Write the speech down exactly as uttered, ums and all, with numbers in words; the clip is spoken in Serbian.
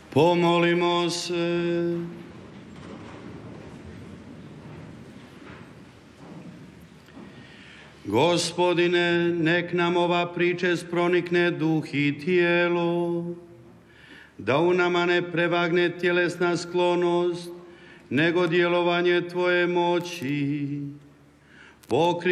Pomolimo se. Gospodine, nek nam ova pričest pronikne duh i tijelo, da u nama ne prevagne tjelesna sklonost, nego djelovanje Tvoje moći. Pokri